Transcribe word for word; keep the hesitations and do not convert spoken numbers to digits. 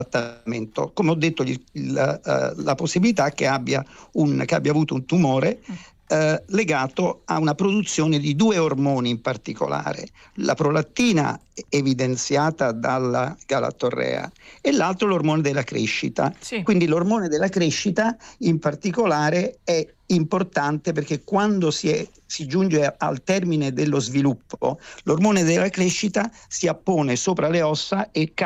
trattamento. Come ho detto, gli, la, uh, la possibilità che abbia, un, che abbia avuto un tumore uh, legato a una produzione di due ormoni in particolare, la prolattina evidenziata dalla galattorrea e l'altro l'ormone della crescita. Sì. Quindi l'ormone della crescita in particolare è importante perché quando si, è, si giunge al termine dello sviluppo, l'ormone della crescita si appone sopra le ossa e